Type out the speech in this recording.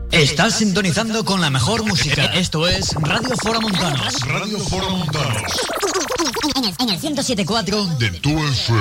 Estás sintonizando con la mejor música. Esto es Radio Fora Montanos. Radio Fora Montanos. En el 107.4 de tu FM.